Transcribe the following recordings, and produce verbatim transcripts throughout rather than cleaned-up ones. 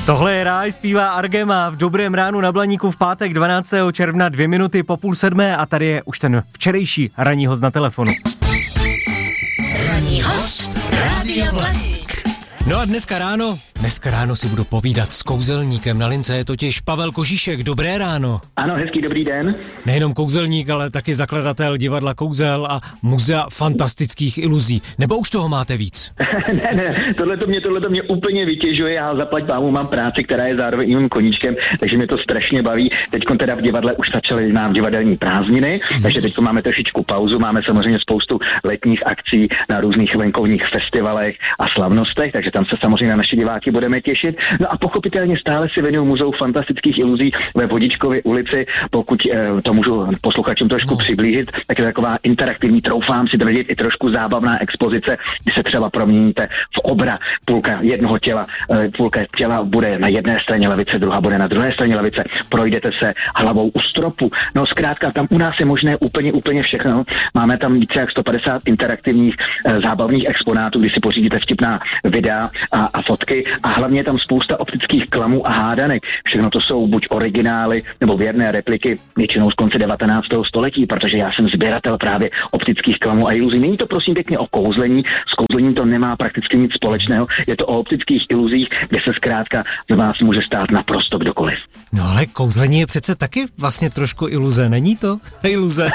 Tohle je Ráj, zpívá Argema v Dobrém ránu na Blaníku v pátek dvanáctého června, dvě minuty po půl sedmé a tady je už ten včerejší ranní host na telefonu. Ranní host Rádia Blaník. No a dneska ráno, dneska ráno si budu povídat s kouzelníkem, na lince je totiž Pavel Kožíšek. Dobré ráno. Ano, hezký dobrý den. Nejenom kouzelník, ale taky zakladatel divadla Kouzel a muzea fantastických iluzí. Nebo už toho máte víc? ne, ne, tohleto mě, tohleto mě úplně vytěžuje, já zaplať pámu mám práci, která je zároveň i mým koníčkem, takže mě to strašně baví. Teďko teda v divadle už začaly nám divadelní prázdniny, mm. takže teďko máme trošičku pauzu, máme samozřejmě spoustu letních akcí na různých venkovních festivalech a slavnostech, takže tam se samozřejmě na naše diváky budeme těšit. No a pochopitelně stále si věnuju muzeu fantastických iluzí ve Vodičkově ulici, pokud eh, to můžu posluchačům trošku no. přiblížit, tak je taková interaktivní, troufám si tvrdit, i trošku zábavná expozice, kdy se třeba proměníte v obra, půlka jednoho těla, eh, půlka těla bude na jedné straně lavice, druhá bude na druhé straně lavice, projdete se hlavou u stropu. No zkrátka, tam u nás je možné úplně, úplně všechno. Máme tam více jak sto padesát interaktivních eh, zábavných exponátů, kdy si pořídíte vtipná videa a, a fotky a hlavně je tam spousta optických klamů a hádanek. Všechno to jsou buď originály nebo věrné repliky, většinou z konce devatenáctého století, protože já jsem sběratel právě optických klamů a iluzí. Není to prosím pěkně o kouzlení, s kouzlením to nemá prakticky nic společného, je to o optických iluzích, kde se zkrátka z vás může stát naprosto kdokoliv. No ale kouzlení je přece taky vlastně trošku iluze, není to? Iluze.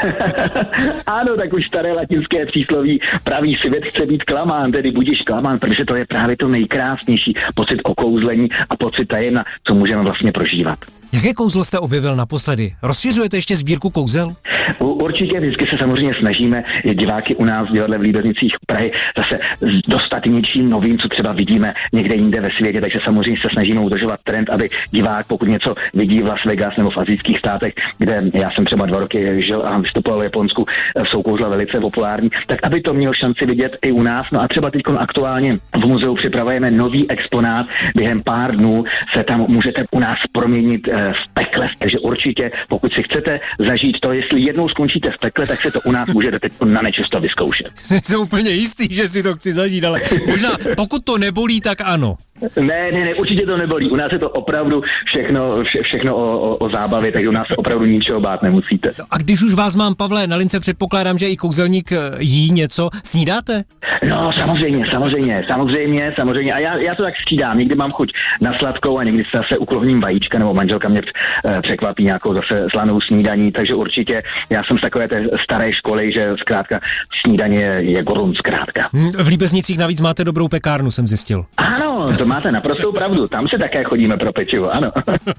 Ano, tak už staré latinské přísloví praví svět chce být klamán, tedy budiš klamán, protože to je právě to nejkrásnější pocit okouzlení a pocit tajemna, co můžeme vlastně prožívat. Jaké kouzlo jste objevil naposledy? Rozšiřujete ještě sbírku kouzel? Určitě, vždycky se samozřejmě snažíme diváky u nás v divadle v Líbeznicích Prahy zase dostat něčím novým, co třeba vidíme někde jinde ve světě, takže samozřejmě se snažíme udržovat trend, aby divák, pokud něco vidí v Las Vegas nebo v azijských státech, kde já jsem třeba dva roky žil a vystupoval v Japonsku, jsou kouzla velice populární, tak aby to měl šanci vidět i u nás. No a třeba teď aktuálně v muzeu připravujeme nový exponát, během pár dnů se tam můžete u nás proměnit v pekle, takže určitě, pokud si chcete zažít to, jestli jednou skončíte v pekle, tak se to u nás můžete teď na nečisto vyzkoušet. Jsem úplně jistý, že si to chci zažít, ale možná pokud to nebolí, tak ano. Ne, ne, ne, určitě to nebolí. U nás je to opravdu všechno, vše, všechno o, o, o zábavě, takže u nás opravdu ničeho bát nemusíte. A když už vás mám, Pavle, na lince, předpokládám, že i kouzelník jí něco. Snídáte? No, samozřejmě, samozřejmě, samozřejmě, samozřejmě. A já, já to tak střídám. Někdy mám chuť na sladkou a někdy se zase uklohním vajíčka, nebo manželka mě překvapí nějakou zase slanou snídaní, takže určitě já jsem z takové té staré školy, že zkrátka snídaně je, je gorun zkrátka. V Líbeznicích navíc máte dobrou pekárnu, jsem zjistil. Ano, to máte naprostou pravdu, tam se také chodíme pro pečivo, ano.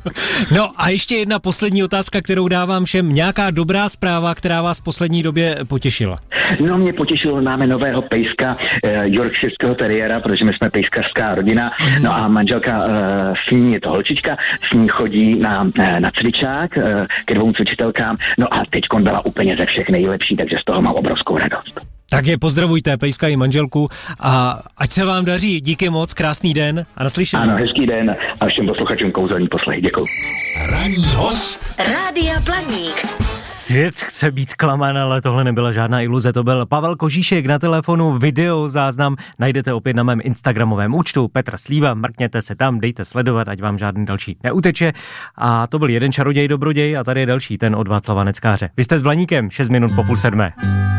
No a ještě jedna poslední otázka, kterou dávám všem. Nějaká dobrá zpráva, která vás v poslední době potěšila? No, mě potěšilo, máme nového pejska, eh, yorkshireského teriéra, protože my jsme pejskařská rodina, no a manželka eh, s ní je to holčička, s ní chodí na, eh, na cvičák eh, ke dvou cvičitelkám, no a teďkon byla úplně ze všech nejlepší, takže z toho mám obrovskou radost. Tak je pozdravujte, pejska i manželku a ať se vám daří. Díky moc, krásný den a naslyšenou. Ano, hezký den a všem posluchačům kouzelní poslech. Děkuju. Ranní host Rádia Blaník. Svět chce být klamán, ale tohle nebyla žádná iluze, to byl Pavel Kožíšek na telefonu, video záznam najdete opět na mém instagramovém účtu Petra Slíva, mrkněte se tam, dejte sledovat, ať vám žádný další neuteče. A to byl jeden čaroděj dobroděj a tady je další, ten od Václava Neckáře. Vy jste s Blaníkem, šest minut po půl sedmé.